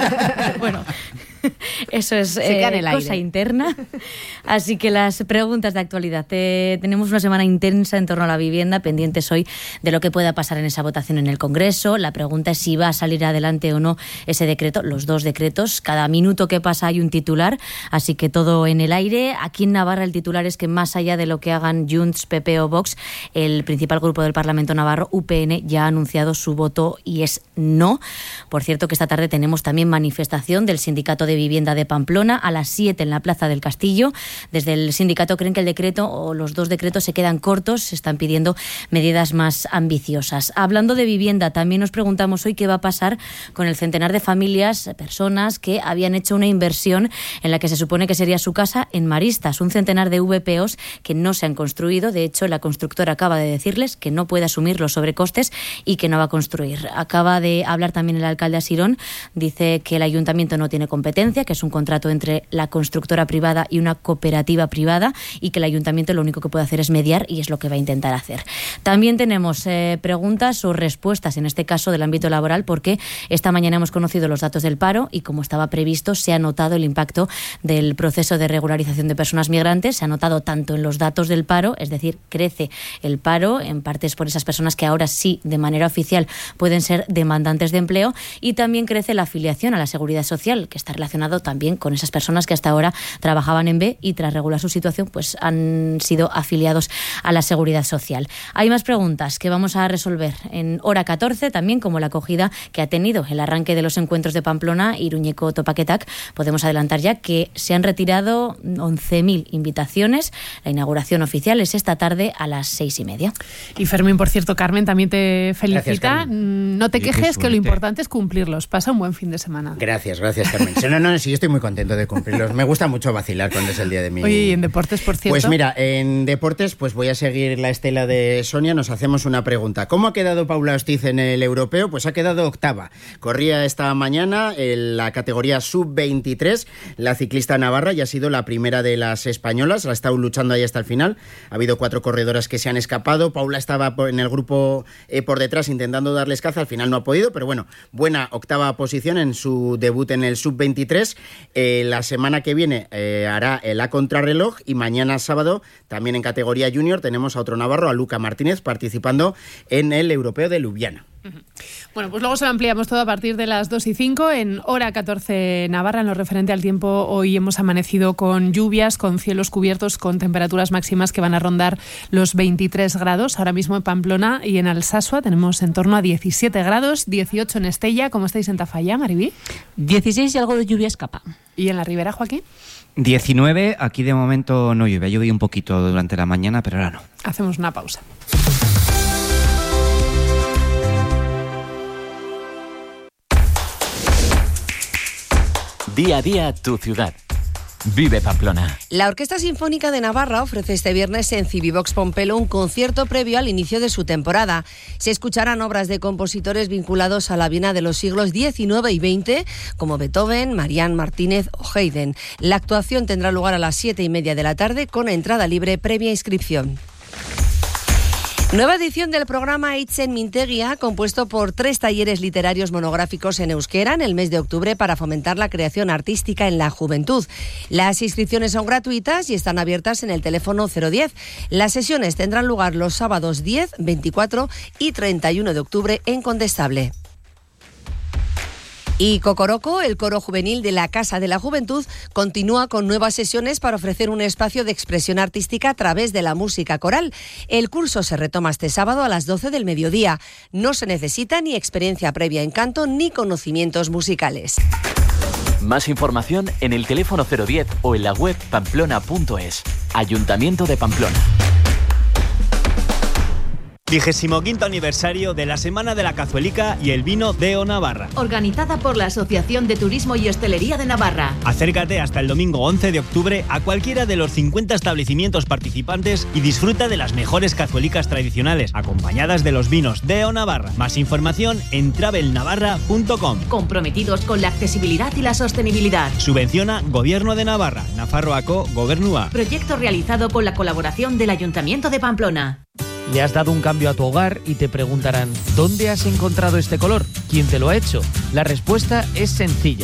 Bueno, eso es cosa interna. Así que las preguntas de actualidad. Tenemos una semana intensa en torno a la vivienda, pendientes hoy de lo que pueda pasar en esa votación en el Congreso. La pregunta es si va a salir adelante o no ese decreto, los dos decretos. Cada minuto que pasa hay un titular, así que todo en el aire. Aquí en Navarra el titular es que más allá de lo que hagan Junts, PP o Vox, el principal grupo del Parlamento navarro, UPN, ya ha anunciado su voto y es no. Por cierto que esta tarde tenemos también manifestación del Sindicato de Vivienda de Pamplona a las 7 en la Plaza del Castillo. Desde el sindicato creen que el decreto o los dos decretos se quedan cortos, se están pidiendo medidas más ambiciosas. Hablando de vivienda, también nos preguntamos hoy qué va a pasar con el centenar de familias, personas que habían hecho una inversión en la que se supone que sería su casa en Maristas. Un centenar de VPOs que no se han construido. De hecho, la constructora acaba de decirles que no puede asumir los sobrecostes y que no va a construir. Acaba de hablar también el alcalde Asirón. Dice que el ayuntamiento no tiene competencia, que es un contrato entre la constructora privada y una cooperativa privada y que el ayuntamiento lo único que puede hacer es mediar y es lo que va a intentar hacer. También tenemos preguntas o respuestas, en este caso del ámbito laboral, porque esta mañana hemos conocido los datos del paro y como estaba previsto se ha notado el impacto del proceso de regularización de personas migrantes. Se ha notado tanto en los datos del paro, es decir, crece el paro, en parte es por esas personas que ahora sí, de manera oficial, pueden ser demandantes de empleo, y también crece la afiliación a la Seguridad Social, que está relacionado también con esas personas que hasta ahora trabajaban en B y tras regular su situación pues han sido afiliados a la Seguridad Social. Hay más preguntas que vamos a resolver en hora 14, también como la acogida que ha tenido el arranque de los encuentros de Pamplona, Iruñeko Topaketak. Podemos adelantar ya que se han retirado 11.000 invitaciones. La inauguración oficial es esta tarde a las 6:30. Y Fermín, por cierto, Carmen también te felicita. Gracias, no te quejes, que lo importante es cumplirlos. Pasa un buen fin de semana. Gracias, Carmen. Sí, yo estoy muy contento de cumplirlos. Me gusta mucho vacilar cuando es el día de mi... Oye, ¿y en deportes, por cierto? Pues mira, en deportes pues voy a seguir la estela de Sonia. Nos hacemos una pregunta. ¿Cómo ha quedado Paula Ostiz en el europeo? Pues ha quedado octava. Corría esta mañana en la categoría sub-23. La ciclista navarra ya ha sido la primera de las españolas. La ha estado luchando ahí hasta el final. Ha habido 4 corredoras que se han escapado. Paula estaba en el grupo por detrás intentando darles caza. Al final no ha podido, pero bueno, buena octava posición en su debut en el sub-23. La semana que viene hará la contrarreloj y mañana sábado, también en categoría junior, tenemos a otro navarro, a Luca Martínez, participando en el europeo de Ljubljana. Bueno, pues luego se lo ampliamos todo a partir de las 2:05 en hora 14 Navarra. En lo referente al tiempo, hoy hemos amanecido con lluvias, con cielos cubiertos, con temperaturas máximas que van a rondar los 23 grados. Ahora mismo en Pamplona y en Alsasua tenemos en torno a 17 grados, 18 en Estella. ¿Cómo estáis en Tafalla, Maribí? 16 y algo de lluvia escapa. ¿Y en la Ribera, Joaquín? 19, aquí de momento no llueve. Ha llovido un poquito durante la mañana, pero ahora no. Hacemos una pausa. Día a día, tu ciudad. Vive Pamplona. La Orquesta Sinfónica de Navarra ofrece este viernes en Civivox Pompelo un concierto previo al inicio de su temporada. Se escucharán obras de compositores vinculados a la Viena de los siglos XIX y XX, como Beethoven, Marián Martínez o Haydn. La actuación tendrá lugar a las 7:30 de la tarde con entrada libre previa inscripción. Nueva edición del programa Itzen Mintegia, compuesto por 3 talleres literarios monográficos en euskera en el mes de octubre para fomentar la creación artística en la juventud. Las inscripciones son gratuitas y están abiertas en el teléfono 010. Las sesiones tendrán lugar los sábados 10, 24 y 31 de octubre en Condestable. Y Cocoroco, el coro juvenil de la Casa de la Juventud, continúa con nuevas sesiones para ofrecer un espacio de expresión artística a través de la música coral. El curso se retoma este sábado a las 12 del mediodía. No se necesita ni experiencia previa en canto ni conocimientos musicales. Más información en el teléfono 010 o en la web pamplona.es. Ayuntamiento de Pamplona. 25º aniversario de la Semana de la Cazuelica y el Vino Deo Navarra. Organizada por la Asociación de Turismo y Hostelería de Navarra. Acércate hasta el domingo 11 de octubre a cualquiera de los 50 establecimientos participantes y disfruta de las mejores cazuelicas tradicionales, acompañadas de los vinos Deo Navarra. Más información en travelnavarra.com. Comprometidos con la accesibilidad y la sostenibilidad. Subvenciona Gobierno de Navarra, Nafarroako Gobernua. Proyecto realizado con la colaboración del Ayuntamiento de Pamplona. Le has dado un cambio a tu hogar y te preguntarán, ¿dónde has encontrado este color? ¿Quién te lo ha hecho? La respuesta es sencilla.